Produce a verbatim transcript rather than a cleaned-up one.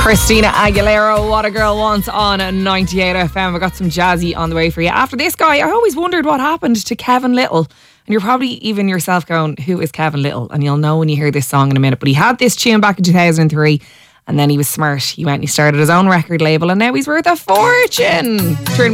Christina Aguilera, What a Girl Wants on ninety-eight F M. I got some jazzy on the way for you. After this guy, I always wondered what happened to Kevin Little. And you're probably even yourself going, who is Kevin Little? And you'll know when you hear this song in a minute. But he had this tune back in two thousand three. And then he was smart. He went and he started his own record label. And now he's worth a fortune. Turn